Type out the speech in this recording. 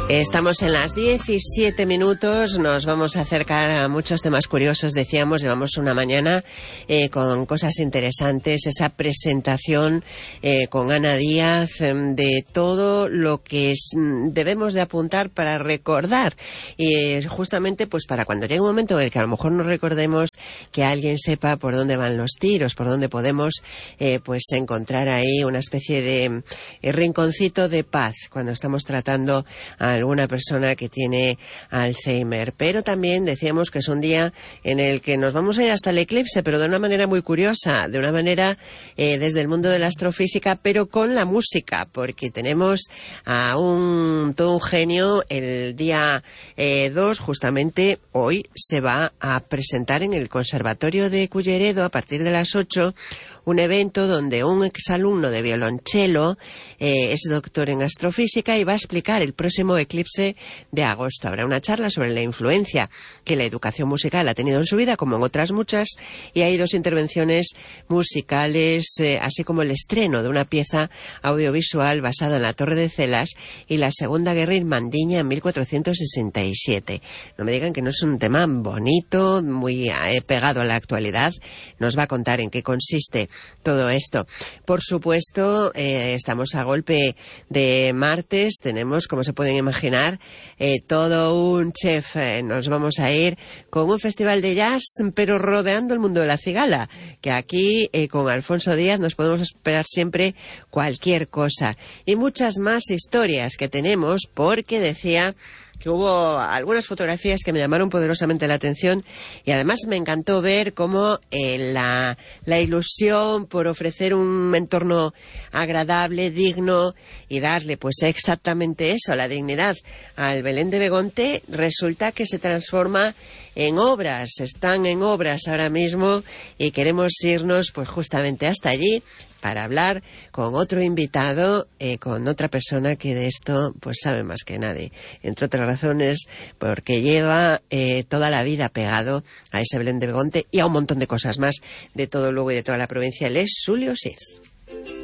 Estamos en las 17 minutos, nos vamos a acercar a muchos temas curiosos, decíamos, llevamos una mañana con cosas interesantes, esa presentación con Ana Díaz de todo lo que debemos de apuntar para recordar, y justamente pues para cuando llegue un momento en el que a lo mejor no recordemos, que alguien sepa por dónde van los tiros, por dónde podemos pues encontrar ahí una especie de rinconcito de paz cuando estamos tratando a alguna persona que tiene Alzheimer. Pero también decíamos que es un día en el que nos vamos a ir hasta el eclipse, pero de una manera muy curiosa, de una manera desde el mundo de la astrofísica, pero con la música, porque tenemos a todo un genio. El día 2, justamente hoy, se va a presentar en el Conservatorio de Culleredo a partir de las 8 un evento donde un exalumno de violonchelo es doctor en astrofísica y va a explicar el próximo eclipse de agosto. Habrá una charla sobre la influencia que la educación musical ha tenido en su vida, como en otras muchas, y hay 2 intervenciones musicales, así como el estreno de una pieza audiovisual basada en la Torre de Celas y la Segunda Guerra Irmandiña en 1467. No me digan que no es un tema bonito, muy pegado a la actualidad. Nos va a contar en qué consiste todo esto. Por supuesto, estamos a golpe de martes, tenemos, como se pueden imaginar, todo un chef. Nos vamos a ir con un festival de jazz, pero rodeando el mundo de la cigala, que aquí con Alfonso Díaz nos podemos esperar siempre cualquier cosa. Y muchas más historias que tenemos, porque decía que hubo algunas fotografías que me llamaron poderosamente la atención, y además me encantó ver cómo la ilusión por ofrecer un entorno agradable, digno, y darle pues exactamente eso, la dignidad al Belén de Begonte, resulta que se transforma en obras. Están en obras ahora mismo y queremos irnos pues justamente hasta allí para hablar con otro invitado, con otra persona que de esto pues sabe más que nadie, entre otras razones porque lleva toda la vida pegado a ese Belén de Begonte y a un montón de cosas más de todo Lugo y de toda la provincia. Él es Xulio Siz.